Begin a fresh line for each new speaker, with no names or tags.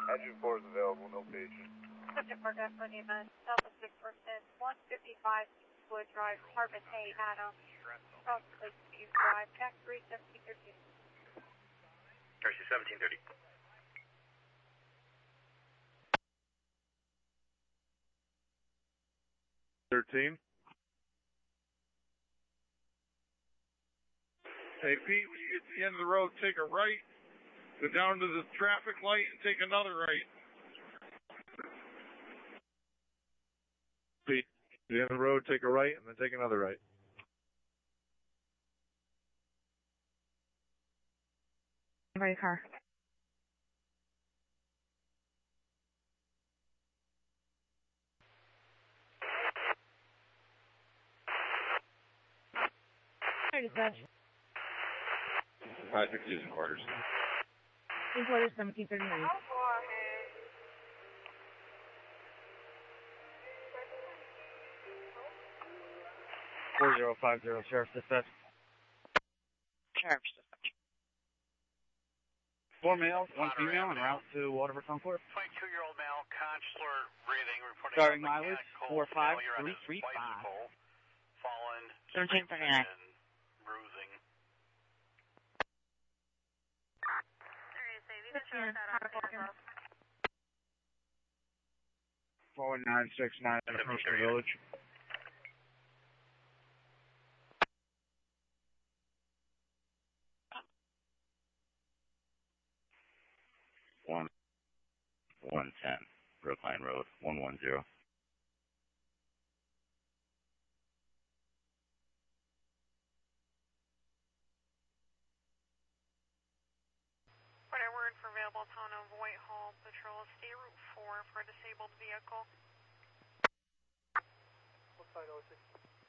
Engine 4 is available, no patient.
Subject for death for the event, Delta 6 percent, 155 Wood Drive, Harvest A, Adam. Cross Lake View Drive, tax 31713.
Mercy 1730.
Hey Pete, when you get to the end of the road, take a right, go down to the traffic light and take another right. Pete, at the end of the road, take a right and then take another right.
Right car. Dispatch.
550 is in quarters.
In quarters, 1739.
4050, Sheriff's Dispatch.
Sheriff's Dispatch.
4 males, 1 female, en route to Waterford Concourse.
22-year-old male, consular breathing, reporting
Starting mileage 45335.
Fallen,
1739.
and bruising.
4969 approach the village.
One 110, Brookline Road, 110.
Whatever word for available town of Whitehall Patrol, State Route 4 for a disabled vehicle.
What side, 06?